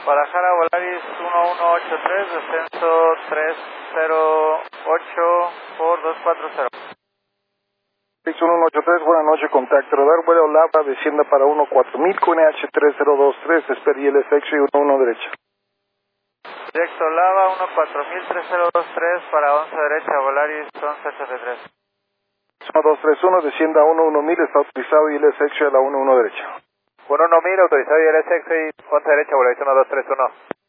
Guadalajara, Volaris 1183, descenso 308 por 240. 1183, buenas noches, contacto radar, vuelo Lava, descienda para 14000 con NH3023, espera ILS y 11 derecha. Directo Lava 14000-3023 para 11 derecha, Volaris 1183. 1231, descienda a 11000, está autorizado ILS a la 11 derecha. 11000, autorizado ILS y 11 derecha, Volaris 1231.